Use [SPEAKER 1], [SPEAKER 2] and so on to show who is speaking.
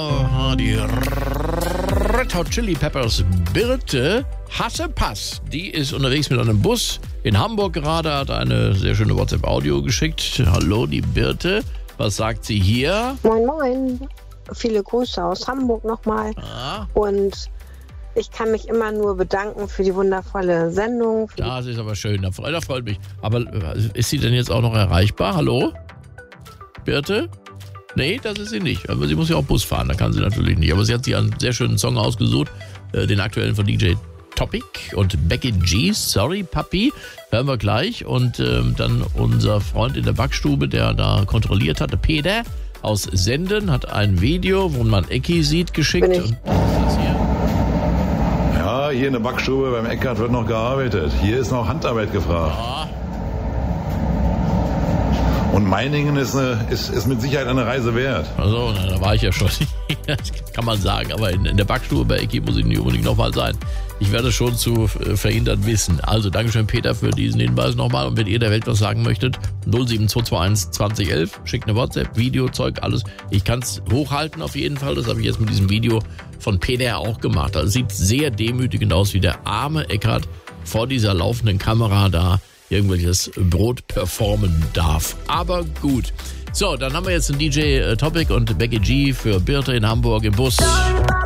[SPEAKER 1] Die Red Hot Chili Peppers Birte Hassepass, die ist unterwegs mit einem Bus in Hamburg gerade, hat eine sehr schöne WhatsApp-Audio geschickt. Hallo, die Birte, was sagt sie hier?
[SPEAKER 2] Moin, moin. Viele Grüße aus Hamburg nochmal. Und ich kann mich immer nur bedanken für die wundervolle Sendung.
[SPEAKER 1] Das ist aber schön, da freut mich. Aber ist sie denn jetzt auch noch erreichbar? Hallo? Birte? Nee, das ist sie nicht. Aber sie muss ja auch Bus fahren, da kann sie natürlich nicht. Aber sie hat sich einen sehr schönen Song ausgesucht, den aktuellen von DJ Topic und Becky G, Sorry Papi, hören wir gleich. Und dann unser Freund in der Backstube, der da kontrolliert hatte, Peter aus Senden, hat ein Video, wo man Ecki sieht, geschickt. Und was ist das hier?
[SPEAKER 3] Ja, hier in der Backstube beim Eckart wird noch gearbeitet. Hier ist noch Handarbeit gefragt.
[SPEAKER 1] Ja.
[SPEAKER 3] Und Meiningen ist mit Sicherheit eine Reise wert.
[SPEAKER 1] Also, da war ich ja schon. Das kann man sagen, aber in der Backstube bei Ecki muss ich nicht unbedingt nochmal sein. Ich werde schon zu verhindern wissen. Also, Dankeschön, Peter, für diesen Hinweis nochmal. Und wenn ihr der Welt was sagen möchtet, 07221 2011, schickt eine WhatsApp, Video, Zeug, alles. Ich kann es hochhalten auf jeden Fall. Das habe ich jetzt mit diesem Video von Peter auch gemacht. Also, sieht sehr demütigend aus, wie der arme Eckart vor dieser laufenden Kamera da irgendwelches Brot performen darf. Aber gut. So, dann haben wir jetzt einen DJ Topic und Becky G für Birte in Hamburg im Bus.